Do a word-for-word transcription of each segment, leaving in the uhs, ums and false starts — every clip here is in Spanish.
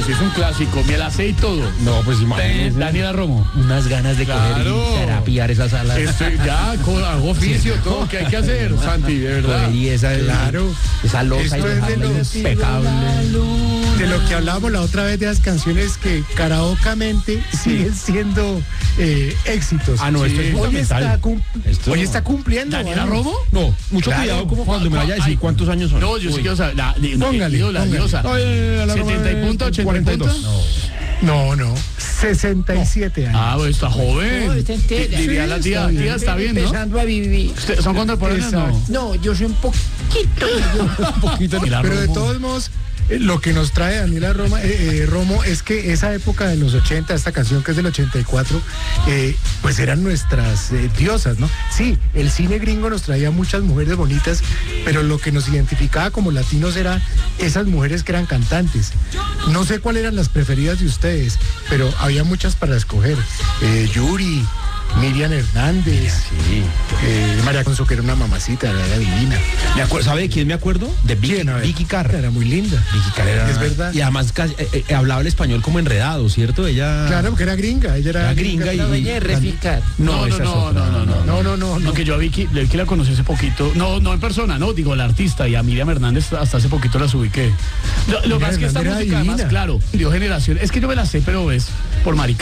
sí es un clásico, me la sé y todo. No, pues imagínese. Daniela Romo. Unas ganas de Claro. coger y terapiar esa sala. Estoy, ya, co- hago oficio, todo lo que hay que hacer, Santi, de verdad. Y esa, Claro. esa losa Esto y es de dejarla los- impecable. De lo que hablábamos la otra vez de las canciones que karaokamente siguen siendo eh, éxitos. Ah, no, esto es Hoy fundamental. está, cum- Esto- hoy está cumpliendo. ¿Daniela bueno. Romo? No, mucho Claro. cuidado como cuando me vaya a decir Ay, cuántos años son. No, yo sí Uy. quiero saber. La, la, la, Póngale, diosa, póngale. diosa. Ay, la Roma setenta y punto, ochenta y cuarenta y dos. punto. No, no. sesenta y siete años. Ah, pues está joven. No, está entera. Diría Sí, la está tía, bien. tía, está bien, ¿no? Empezando a vivir. ¿Usted- ¿Son contemporáneos? No. Exacto. No, yo soy un poquito mayor. Un poquito. Daniela Pero de Romo. todos modos, eh, lo que nos trae Daniela Roma, eh, eh, Romo es que esa época de los ochenta, esta canción que es del ochenta y cuatro, eh, pues eran nuestras eh, diosas, ¿no? Sí, el cine gringo nos traía muchas mujeres bonitas, pero lo que nos identificaba como latinos era esas mujeres que eran cantantes. No sé cuáles eran las preferidas de ustedes, pero había muchas para escoger. Eh, Yuri, Miriam Hernández, Sí. eh, María Consuelo, que era una mamacita, era divina. Me acuerdo, ¿sabe de quién me acuerdo? De Vicky, ¿Quién? A ver. Vicky Carr. Era muy linda. Vicky Carr era- Es verdad. Y además casi- eh, eh, hablaba el español como enredado, ¿cierto? Ella. Claro, porque era gringa, ella era, Era gringa y- La dueña de Reficar. No, no, esa es no, otra. no, no, no. No, no, no, No, no. que yo a Vicky, Vicky la conocí hace poquito. No, no en persona, no, digo la artista, y a Miriam Hernández hasta hace poquito las ubiqué. Lo, lo que pasa es que esta Hernández era música, además, divina. claro, dio generación. Es que yo me la sé, pero es por marica.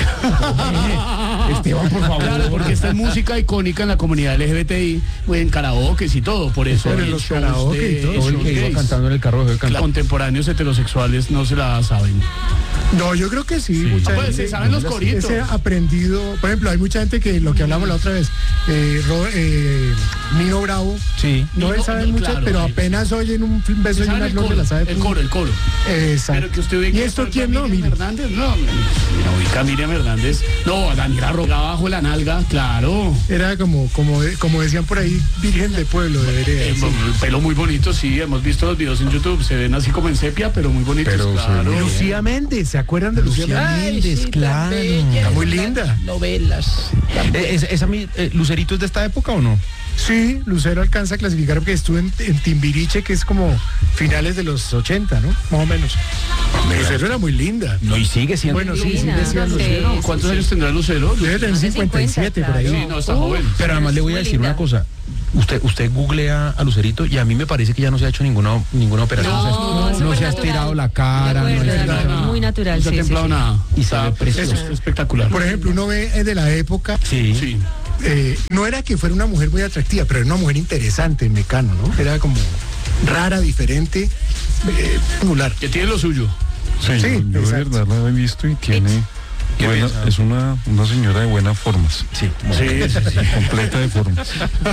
Esteban, por favor. Claro, porque esta es música icónica en la comunidad L G B T I, en karaoke y todo, por eso. Pero en en los shows karaoke de- y todo, Todo el shows que iba gays. cantando en el carro de cantar. Contemporáneos heterosexuales no se la saben. No, yo creo que sí, Sí. mucha Ah, pues, gente. se saben los coritos. Ese aprendido, por ejemplo, hay mucha gente que lo que hablamos la otra vez, eh, Ro- eh, Nino Bravo, Sí. no Nino, él sabe no, mucho, claro, pero sí. apenas oyen un beso y ¿Saben una el flor de coro? la sabe. El coro, el coro. Exacto. Pero que usted ubique ¿Y esto por quién no? Miriam Mire. Hernández, no, no ubica a Miriam Hernández. No, a Daniela Roga bajo la nalga, claro. Era como, como, como decían por ahí, virgen de pueblo, de Eh, vereda. sí. El pelo muy bonito, sí, hemos visto los videos en YouTube, se ven así como en sepia, pero muy bonitos, Pero se claro. ve Lucía Méndez, ¿se acuerdan de Lucía, Lucía Méndez? Méndez, sí, claro. tan bella, Está muy las linda. Novelas. tan Eh, ¿es- ¿Esa, mi- eh, Lucerito es de esta época o no? Sí, Lucero alcanza a clasificar porque estuvo en, en Timbiriche, que es como finales de los ochenta, ¿no? Más o menos. Lucero era muy linda. No, y sigue siendo. Bueno, sí, sí, Divina, decía sí, Lucero. sí, ¿Cuántos sí. años tendrá Lucero? Debe tener Más de cincuenta y siete por ahí. cincuenta, Sí, no, está Uh, joven. Pero además le voy a Muy decir linda. una cosa. Usted, usted googlea a Lucerito y a mí me parece que ya no se ha hecho ninguna, ninguna operación. No, O sea, es no súper se ha natural. estirado la De cara. acuerdo, no de se ha acuerdo, estirado- muy natural, No se ha sí, sí, templado sí. nada. Y se Está ve precioso. es espectacular. Por ejemplo, uno ve eh, de la época, Sí. Sí. eh, no era que fuera una mujer muy atractiva, pero era una mujer interesante en Mecano, ¿no? Era como rara, diferente, eh, singular. Que tiene lo suyo. Sí, Sí, yo de exacto. verdad la he visto y tiene Qué buena- bella. es una, una señora de buenas formas, Sí. Sí, sí, sí. completa de formas.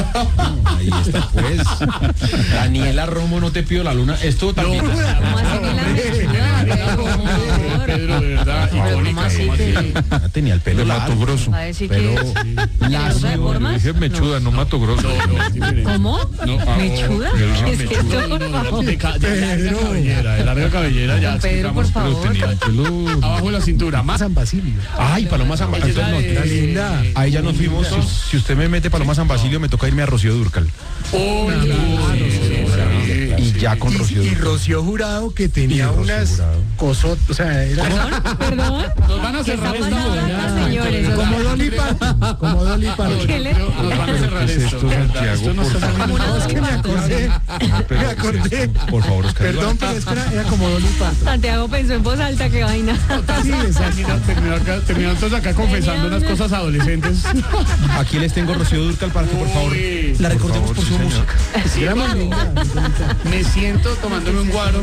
Ahí está, pues. Daniela Romo, no te pido la luna. Esto también. ¿Cómo así que la Daniela Romo, Pedro, de verdad, icónica. ¿cómo así ¿cómo que- así? Ya tenía el pelo De mato largo. grosso. Va a decir Pero que lacio. de formas? Dije mechuda, no mato grosso. No, no, es diferente. ¿Cómo? No, ah, ¿Mechuda? yo dije ¿Qué es mechuda. esto, No, por no, favor? de, ca- de larga Pedro. cabellera, de larga cabellera, ya Don Pedro, por explicamos. Pero tenía favor. el pelo. Abajo de la cintura, más. San Basilio. Ay, Paloma San Ella es Basilio. la de- Está linda. Ahí ya nos fuimos. Si, si usted me mete Paloma San Basilio, me toca irme a Rocío Durcal. Oh, Claro, sí, sí, sí, sí, Y sí. ya con Y, Rocío y Durcal. Rocío Jurado, que tenía Y Rocío unas Jurado. cosot, o sea, era ¿Perdón? ¿Perdón? Nos van a ¿Qué cerrar está esta pasando bola. acá, señores? como Dolly Parton, como Dolly Parton. ¿Qué le- Nos van a cerrar ¿Qué es esto. esto, ¿verdad? Santiago? Esto no Por está favor. No, es que me acordé, me acordé. Por favor, Oscar. Perdón, pero es que era, era como Dolly Parton. Santiago pensó en voz alta, qué vaina. Sí, exacto. Termina, termina acá, termina entonces acá confesando unas cosas adolescentes. Aquí les tengo Rocío Durcal para que por favor Uy. la recordemos por, Por su favor, sí, música. Sí, Era muy hermano. linda, muy bonita. Me siento tomándome un guaro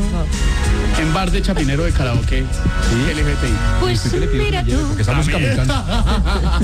en bar de Chapinero de karaoke L G T I. Pues ¿Usted qué le pide mira que lleve? tú. Porque esa música me encanta.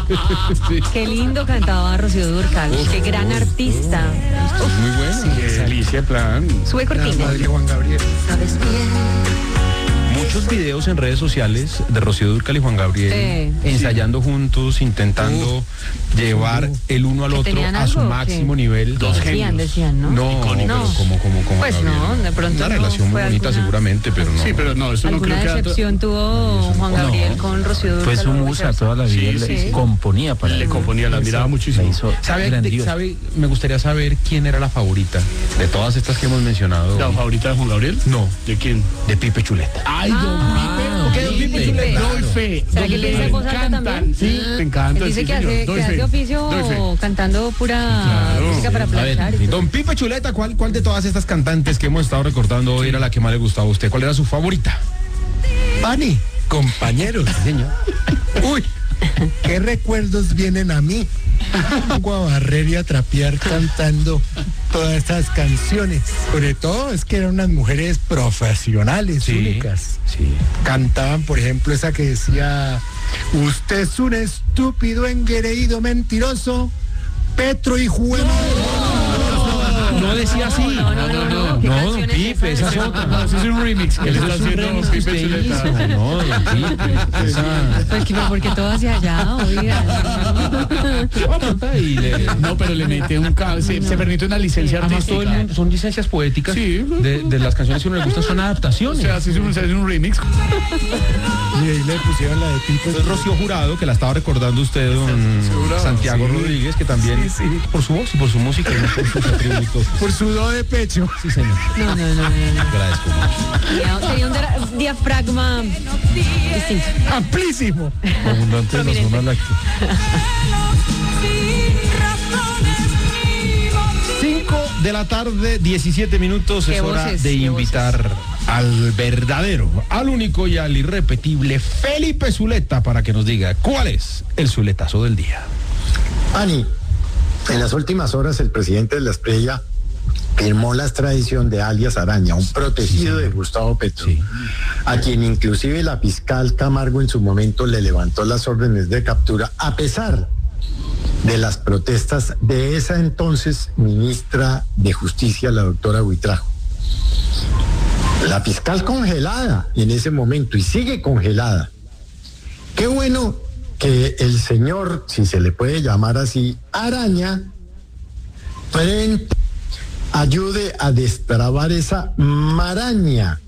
Sí. Qué lindo cantaba Rocío Durcal. Qué gran artista. Esto es muy bueno. Qué delicia, plan. Sube La cortina. madre de Juan Gabriel. ¿Sabes bien? Muchos videos en redes sociales de Rocío Durcal y Juan Gabriel Eh. ensayando juntos, intentando llevar el uno al ¿Que otro tenían a su algo o máximo qué? nivel. Dos Decían, genios. decían, ¿no? No, Icónicos. pero No. como, como, como Pues Gabriel. no, de pronto Una no relación muy fue bonita alguna- seguramente, pero no. Sí, pero no, eso no ¿Alguna creo que... decepción tuvo Juan Gabriel No. con Rocío Durcal? Fue su o musa viceversa? toda la vida, Sí, le sí, sí. componía para Le él. componía, la admiraba La muchísimo. hizo ¿Sabe, de- grandiosa. sabe, me gustaría saber quién era la favorita de todas estas que hemos mencionado. ¿La favorita de Juan Gabriel? No, ¿De quién? de Pipe Chuleta. Ay, don Pipe. ¿Cómo que don Pipe Chuleta? Doy fe. ¿Será que le dice en voz alta encantan. también? Sí, me encanta. Él dice sí, que señor. hace, Doy que fe. hace oficio Doy fe. cantando pura Claro. música para A ver, planchar. y todo. don Pipe Chuleta, ¿cuál, ¿cuál de todas estas cantantes que hemos estado recordando hoy era la que más le gustaba a usted? ¿Cuál era su favorita? Pani, compañeros. Señor. Uy, qué recuerdos vienen a mí. Pongo a barrer y a trapear cantando todas estas canciones. Sobre todo es que eran unas mujeres profesionales, Sí, únicas. sí. Cantaban, por ejemplo, esa que decía: usted es un estúpido, engreído, mentiroso, Petro y Juan. No decía así. No, no, no, no. ¿Qué No, canción don es Pipe, esa? esa es otra. No, ese es un remix que le Eso está es un haciendo remix que Pipe usted Chuleta. hizo. No, don Pipe. Esa... Pues que porque todo hacia allá, oiga. Y le- No, pero le mete un ca- se, se permite una licencia Además, todo el artística. mundo, son licencias poéticas. Sí. De, de las canciones que a uno le gustan son O adaptaciones. sea, se hace un, se hace un remix. Y ahí le pusieron la de Pipe. Entonces Rocío Jurado, que la estaba recordando usted, don Jurado, Santiago sí. Rodríguez, que también Sí, sí. por su voz y por su música y no por sus atributos. Por su do de pecho. Sí, señor. No, no, no, no, no. Agradezco mucho. Tenía, tenía un dra- diafragma distinto. Amplísimo. Abundante de la zona láctea. cinco de la tarde, diecisiete minutos. Qué Es hora voces, de qué invitar al verdadero, al único y al irrepetible Felipe Zuleta para que nos diga cuál es el Zuletazo del día. Ani, en las últimas horas el presidente de la Espriella firmó la extradición de alias Araña, un protegido de Gustavo Petro, Sí. a quien inclusive la fiscal Camargo en su momento le levantó las órdenes de captura, a pesar de las protestas de esa entonces ministra de Justicia, la doctora Buitrago. La fiscal congelada en ese momento y sigue congelada. Qué bueno que el señor, si se le puede llamar así, Araña, frente, ayude a destrabar esa maraña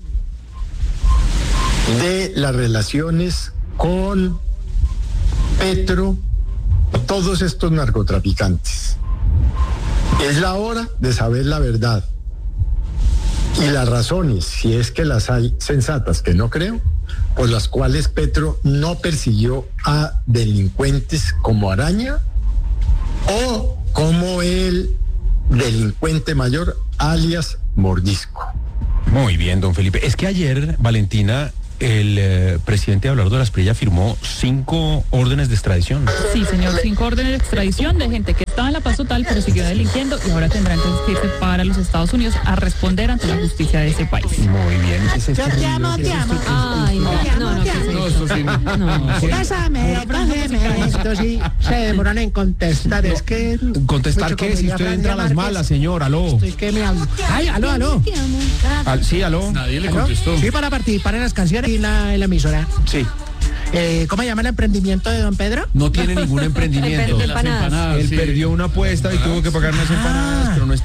de las relaciones con Petro, todos estos narcotraficantes. Es la hora de saber la verdad y las razones, si es que las hay sensatas, que no creo, por las cuales Petro no persiguió a delincuentes como Araña o como el delincuente mayor, alias Mordisco. Muy bien, don Felipe. Es que ayer, Valentina, el eh, presidente Abelardo de la Espriella firmó cinco órdenes de extradición. Sí, señor, cinco órdenes de extradición de gente que estaba en la paz total pero siguió delinquiendo y ahora tendrán que irse para los Estados Unidos a responder ante la justicia de ese país. Muy bien. Ese es Yo este te amo, te amo. Ay, no, no, no, ¿qué es No, eso? esto sí. No. Bésame, bésame. Esto sí se demoran en contestar. Es que. ¿Contestar mucho qué? como Si diría usted Francia entra a las Márquez, malas, señor, aló. Estoy que me hablo. Ay, aló, aló. Al- sí, aló. Nadie le ¿Aló? contestó. Sí, para participar en las canciones y la, en la emisora. Sí. Eh, ¿Cómo se llama el emprendimiento de don Pedro? No tiene ningún emprendimiento. Emprendimiento. Las empanadas, Él sí. perdió una apuesta y tuvo que pagar unas empanadas, pero no está